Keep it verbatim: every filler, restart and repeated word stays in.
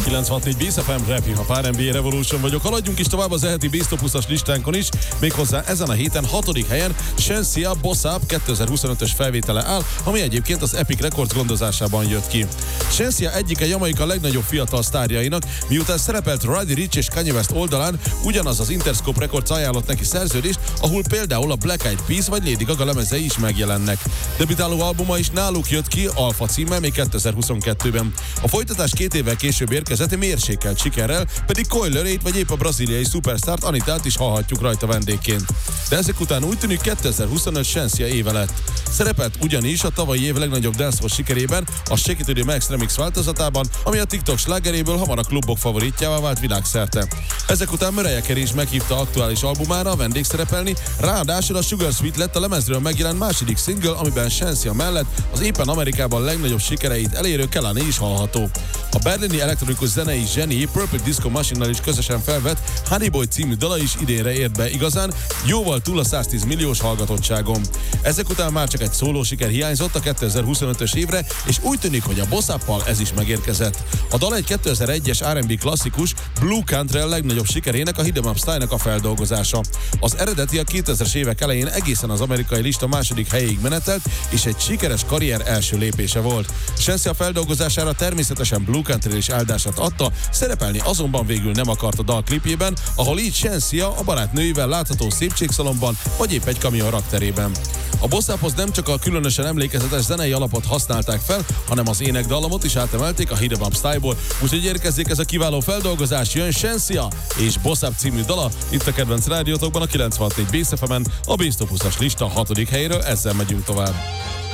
kilencvenhat Bész ef em Rap Hip er en bé Revolution vagyok. Haladjunk is tovább az eheti Bész Top húszas listánkon is, méghozzá ezen a héten hatodik helyen Shenseea Boss Up kétezer-huszonötös felvétele áll, ami egyébként az Epic Records gondozásában jött ki. Shenseea egyike Jamaika legnagyobb fiatal sztárjainak, miután szerepelt Roddy Ricch és Kanye West oldalán, ugyanaz az Interscope Records ajánlott neki szerződést, ahol például a Black Eyed Peas vagy Lady Gaga lemezei is megjelennek. Debütáló albuma is náluk jött ki Alpha címmel még kétezer-huszonkettőben. A folytatás két évvel később érkezett mérsékelt sikerrel, pedig Coilerét vagy épp a braziliai szupersztárt Anitát is hallhatjuk rajta vendégként. De ezek után úgy tűnik kétezer-huszonöt Shenseea éve lett. Szerepelt ugyanis a tavalyi év legnagyobb dancehall sikerében, a Shake It To The Max remix változatában, ami a TikTok slágeréből hamar a klubok favoritjává vált világszerte. Ezek után Mariah Carey is meghívta aktuális albumára a vendégszerepelni, ráadásul a Sugar Sweet lett a lemezről megjelent második single, amiben Shenseea mellett az éppen Amerikában legnagyobb sikereit elérő Kehlani is hallható. A berlini elektronikus zenei zseni Perfect Disco Machine-nal is közösen felvett Honey Boy című dala is idénre ért be igazán, jóval túl a száztíz milliós hallgatottságon. Ezek után már csak egy szóló siker hiányzott a kétezer-huszonötös évre, és úgy tűnik, hogy a Boss Up-pal ez is megérkezett. A dal egy kétezer-egyes er en bé klasszikus Blue Country legnagyobb sikerének, a Hit 'em Up Style-nak a feldolgozása. Az eredeti a kétezres évek elején egészen az amerikai lista második helyéig menetelt, és egy sikeres karrier első lépése volt. Shenseea feldolgozására természetesen Blue Country is áldását adta, szerepelni azonban végül nem akart a dal klipjében, ahol így Shenseea a barátnőivel látható szépségszalomban, vagy épp egy kamion rakterében. A Boss Uphoz nem csak a különösen emlékezetes zenei alapot használták fel, hanem az énekdallamot is átemelték a Hit 'em Up Style-ból, úgyhogy érkezzék ez a kiváló feldolgozás, jön Shenseea és Boss Up című dala, itt a kedvenc rádiótokban a kilencvenhat Bész ef emen, a Bész Top húszas lista hatodik helyéről, ezzel megyünk tovább.